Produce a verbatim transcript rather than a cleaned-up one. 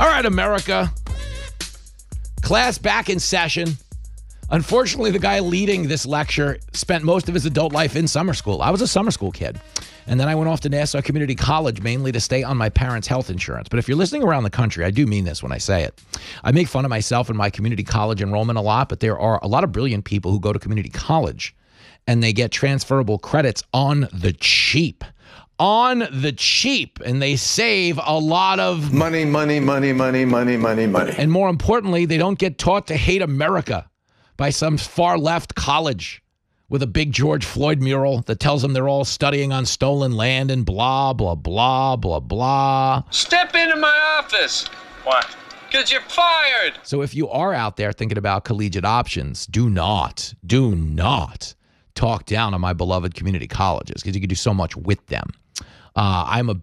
All right, America. Class back in session. Unfortunately, the guy leading this lecture spent most of his adult life in summer school. I was a summer school kid. And then I went off to Nassau Community College mainly to stay on my parents' health insurance. But if you're listening around the country, I do mean this when I say it. I make fun of myself and my community college enrollment a lot, but there are a lot of brilliant people who go to community college and they get transferable credits on the cheap. On the cheap. And they save a lot of money, money, money, money, money, money, money. And more importantly, they don't get taught to hate America by some far-left college with a big George Floyd mural that tells them they're all studying on stolen land and blah, blah, blah, blah, blah. Step into my office. What? Because you're fired. So if you are out there thinking about collegiate options, do not, do not talk down on my beloved community colleges because you can do so much with them. Uh, I'm a